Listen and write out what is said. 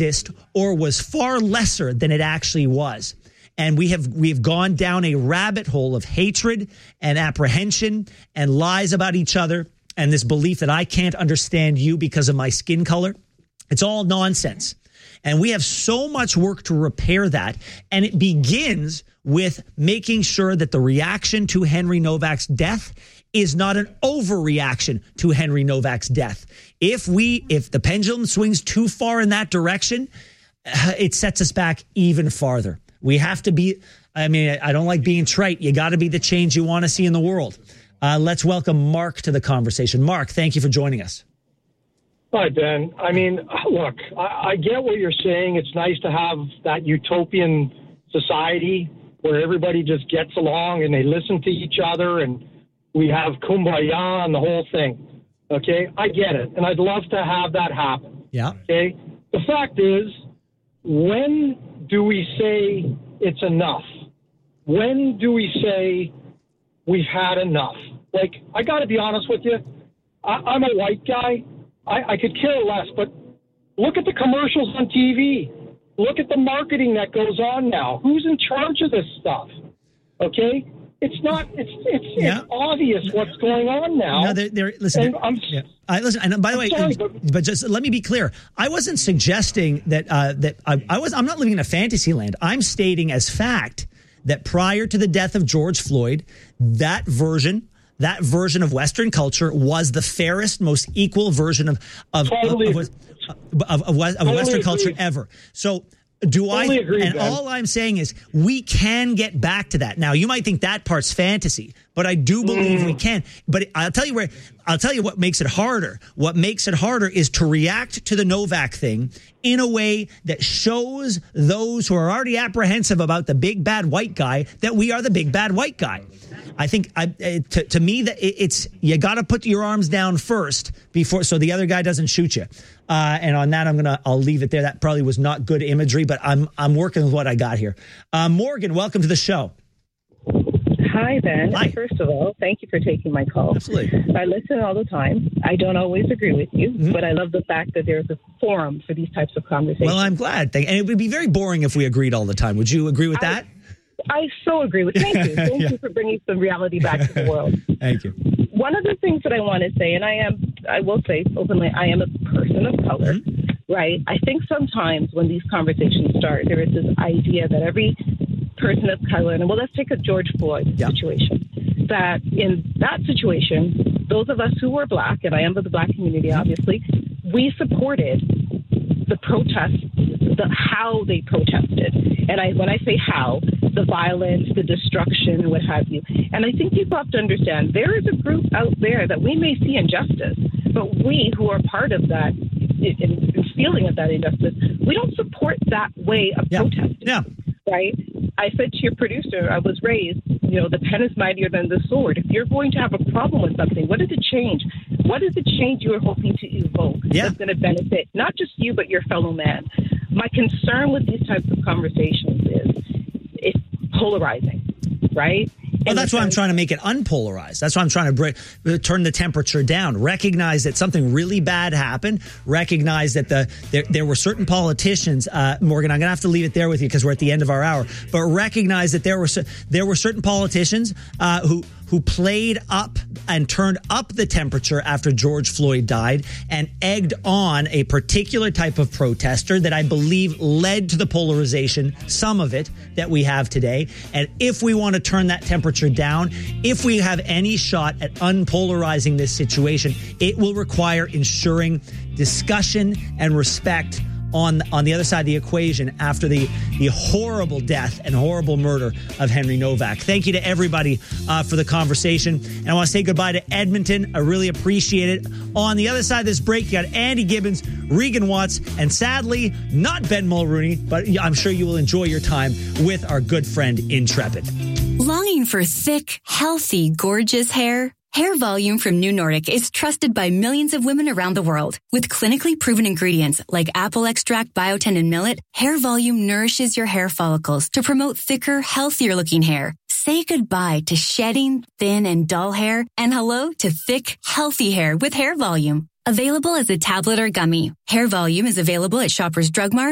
exist or was far lesser than it actually was. And we've gone down a rabbit hole of hatred and apprehension and lies about each other and this belief that I can't understand you because of my skin color. It's all nonsense. And we have so much work to repair that. And it begins with making sure that the reaction to Henry Novak's death is not an overreaction to Henry Novak's death. If the pendulum swings too far in that direction, it sets us back even farther. We have to be, I don't like being trite. You got to be the change you want to see in the world. Let's welcome Mark to the conversation. Mark, thank you for joining us. Hi, Ben. Look, I get what you're saying. It's nice to have that utopian society where everybody just gets along and they listen to each other and we have kumbaya and the whole thing. Okay? I get it. And I'd love to have that happen. Yeah. Okay? The fact is, when do we say it's enough? When do we say we've had enough? Like, I got to be honest with you. I'm a white guy. I could care less, but look at the commercials on TV. Look at the marketing that goes on now. Who's in charge of this stuff? Okay? It's not, it's obvious what's going on now. No, listen. Listen. And by the way, sorry, but just let me be clear. I wasn't suggesting that I'm not living in a fantasy land. I'm stating as fact that prior to the death of George Floyd, that version of Western culture was the fairest, most equal version of Western culture ever. So totally agree, and Ben. all I'm saying is we can get back to that. Now, you might think that part's fantasy, but I do believe we can. But I'll tell you what makes it harder. What makes it harder is to react to the Novak thing in a way that shows those who are already apprehensive about the big bad white guy that we are the big bad white guy. I think to me that it's you got to put your arms down first before so the other guy doesn't shoot you. And on that, I'll leave it there. That probably was not good imagery, but I'm working with what I got here. Morgan, welcome to the show. Hi, Ben. Hi. First of all, thank you for taking my call. Absolutely. I listen all the time. I don't always agree with you, but I love the fact that there's a forum for these types of conversations. Well, I'm glad. And it would be very boring if we agreed all the time. Would you agree with that? I so agree with you. Thank you. Thank you for bringing some reality back to the world. Thank you. One of the things that I want to say, and I will say openly, I am a person of color, right? I think sometimes when these conversations start, there is this idea that every person of color, and let's take a George Floyd situation, that in that situation, those of us who were black, and I am of the black community, obviously, we supported the protests, how they protested. And when I say how, the violence, the destruction, what have you. And I think people have to understand there is a group out there that we may see injustice, but we who are part of that and feeling of that injustice, we don't support that way of protesting. Yeah. Right? I said to your producer, I was raised, the pen is mightier than the sword. If you're going to have a problem with something, what is the change? What is the change you are hoping to evoke that's going to benefit not just you, but your fellow man? My concern with these types of conversations is it's polarizing, right? Well, that's why I'm trying to make it unpolarized. That's why I'm trying to turn the temperature down. Recognize that something really bad happened. Recognize that there were certain politicians. Morgan, I'm going to have to leave it there with you because we're at the end of our hour. But recognize that there were certain politicians who played up and turned up the temperature after George Floyd died and egged on a particular type of protester that I believe led to the polarization, some of it, that we have today. And if we want to turn that temperature down, if we have any shot at unpolarizing this situation, it will require ensuring discussion and respect on the other side of the equation after the horrible death and horrible murder of Henry Novak. Thank you to everybody for the conversation. And I want to say goodbye to Edmonton. I really appreciate it. On the other side of this break, you got Andy Gibbons, Regan Watts, and sadly, not Ben Mulrooney, but I'm sure you will enjoy your time with our good friend Intrepid. Longing for thick, healthy, gorgeous hair? Hair Volume from New Nordic is trusted by millions of women around the world. With clinically proven ingredients like apple extract, biotin, and millet, Hair Volume nourishes your hair follicles to promote thicker, healthier-looking hair. Say goodbye to shedding, thin, and dull hair, and hello to thick, healthy hair with Hair Volume. Available as a tablet or gummy, Hair Volume is available at Shoppers Drug Mart,